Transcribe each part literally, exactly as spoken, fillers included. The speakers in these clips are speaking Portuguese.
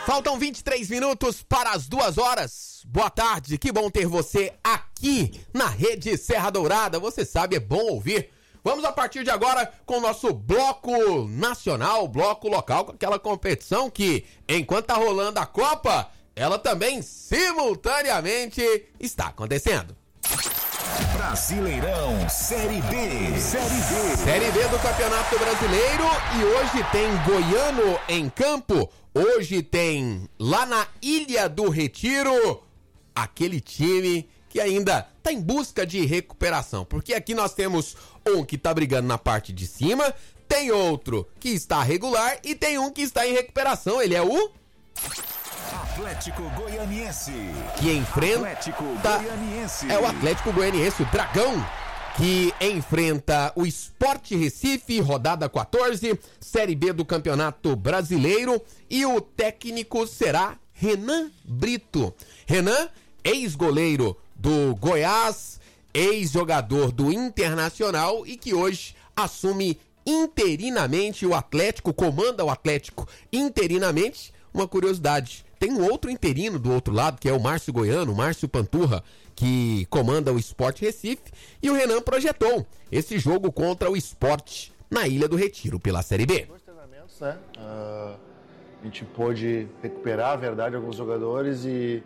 Faltam vinte e três minutos para as duas horas. Boa tarde, que bom ter você aqui na Rede Serra Dourada. Você sabe, é bom ouvir. Vamos a partir de agora com o nosso bloco nacional, bloco local, com aquela competição que, enquanto tá rolando a Copa, ela também simultaneamente está acontecendo. Brasileirão Série B. Série B. Série B do Campeonato Brasileiro e hoje tem Goiano em campo. Hoje tem lá na Ilha do Retiro aquele time que ainda está em busca de recuperação. Porque aqui nós temos um que está brigando na parte de cima, tem outro que está regular e tem um que está em recuperação. Ele é o... Atlético Goianiense. Que enfrenta... Atlético Goianiense. É o Atlético Goianiense, o Dragão, que enfrenta o Sport Recife, rodada quatorze, Série B do Campeonato Brasileiro, e o técnico será Renan Brito. Renan, ex-goleiro do Goiás, ex-jogador do Internacional e que hoje assume interinamente o Atlético, comanda o Atlético interinamente. Uma curiosidade, tem um outro interino do outro lado, que é o Márcio Goiano, o Márcio Panturra, que comanda o Sport Recife, e o Renan projetou esse jogo contra o Sport na Ilha do Retiro, pela Série B. Dois treinamentos, né? Uh, a gente pôde recuperar, a verdade, alguns jogadores e,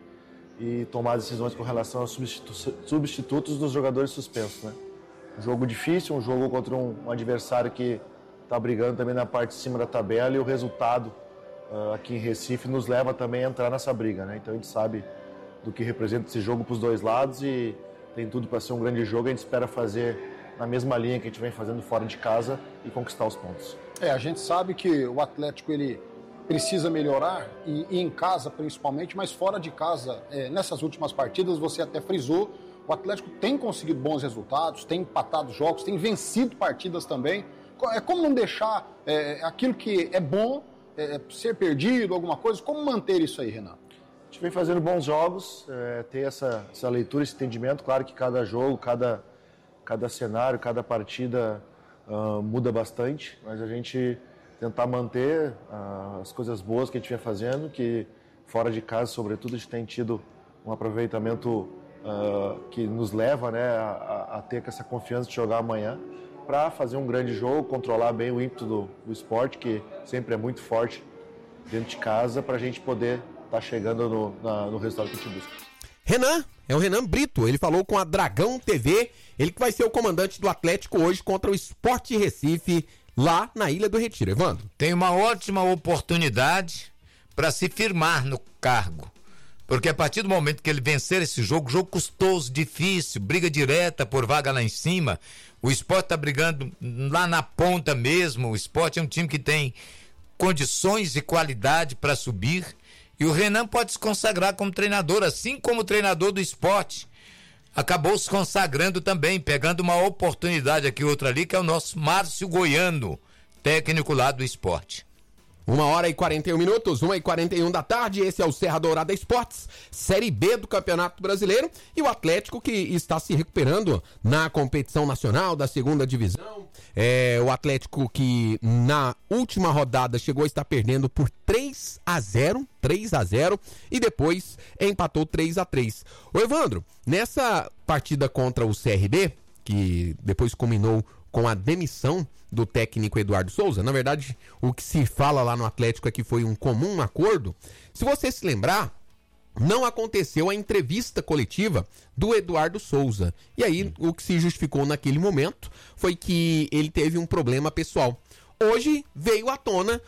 e tomar decisões com relação aos substitu- substitutos dos jogadores suspensos, né? Um jogo difícil, um jogo contra um, um adversário que está brigando também na parte de cima da tabela, e o resultado uh, aqui em Recife nos leva também a entrar nessa briga, né? Então a gente sabe do que representa esse jogo para os dois lados e tem tudo para ser um grande jogo. A gente espera fazer na mesma linha que a gente vem fazendo fora de casa e conquistar os pontos. É, a gente sabe que o Atlético ele precisa melhorar e, e em casa principalmente, mas fora de casa, é, nessas últimas partidas você até frisou, o Atlético tem conseguido bons resultados, tem empatado jogos, tem vencido partidas também. É como não deixar é, aquilo que é bom é, ser perdido, alguma coisa, como manter isso aí, Renan? A gente vem fazendo bons jogos, é, ter essa, essa leitura, esse entendimento. Claro que cada jogo, cada, cada cenário, cada partida uh, muda bastante, mas a gente tentar manter uh, as coisas boas que a gente vem fazendo, que fora de casa, sobretudo, a gente tem tido um aproveitamento uh, que nos leva, né, a, a ter essa confiança de jogar amanhã para fazer um grande jogo, controlar bem o ímpeto do, do esporte, que sempre é muito forte dentro de casa, para a gente poder tá chegando no, na, no resultado que a gente busca. Renan, é o Renan Brito, ele falou com a Dragão T V, ele que vai ser o comandante do Atlético hoje contra o Sport Recife, lá na Ilha do Retiro. Evandro. Tem uma ótima oportunidade para se firmar no cargo, porque a partir do momento que ele vencer esse jogo, jogo custoso, difícil, briga direta por vaga lá em cima, o Sport tá brigando lá na ponta mesmo, o Sport é um time que tem condições e qualidade para subir. E o Renan pode se consagrar como treinador, assim como o treinador do Sport acabou se consagrando também, pegando uma oportunidade aqui, outra ali, que é o nosso Márcio Goiano, técnico lá do Sport. Uma hora e quarenta e um minutos, uma e quarenta e um da tarde, esse é o Serra Dourada Esportes, Série B do Campeonato Brasileiro, e o Atlético que está se recuperando na competição nacional da segunda divisão, é, o Atlético que na última rodada chegou a estar perdendo por três a zero, três a zero, e depois empatou três a três. Ô Evandro, nessa partida contra o C R B, que depois culminou com a demissão do técnico Eduardo Souza, na verdade, o que se fala lá no Atlético é que foi um comum acordo. Se você se lembrar, não aconteceu a entrevista coletiva do Eduardo Souza. E aí, o que se justificou naquele momento foi que ele teve um problema pessoal. Hoje veio à tona